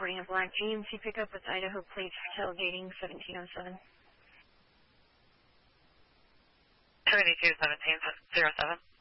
reporting a black GMC pickup with Idaho plates for tailgating 1707. 72-1707.